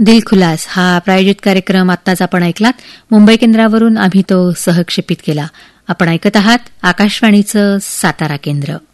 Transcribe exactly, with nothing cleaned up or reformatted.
दिलखुलास हा प्रायोजित कार्यक्रम आत्ताच आपण ऐकलात. मुंबई केंद्रावरून आम्ही तो सहक्षेपित केला. आपण ऐकत आहात आकाशवाणीचं सातारा केंद्र.